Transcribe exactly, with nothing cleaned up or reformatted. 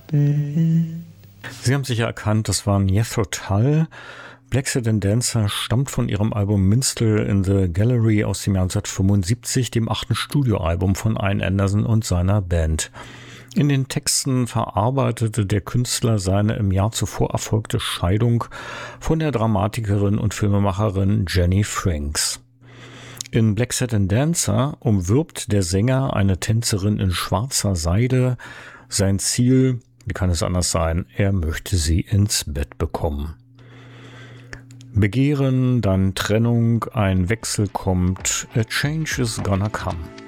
Sie haben sicher erkannt, das waren Jethro Tull. Black Satin Dancer stammt von ihrem Album Minstrel in the Gallery aus dem Jahr neunzehnhundertfünfundsiebzig, dem achten Studioalbum von Ian Anderson und seiner Band. In den Texten verarbeitete der Künstler seine im Jahr zuvor erfolgte Scheidung von der Dramatikerin und Filmemacherin Jenny Franks. In Black Satin Dancer umwirbt der Sänger eine Tänzerin in schwarzer Seide. Sein Ziel, wie kann es anders sein, er möchte sie ins Bett bekommen. Begehren, dann Trennung, ein Wechsel kommt, a change is gonna come.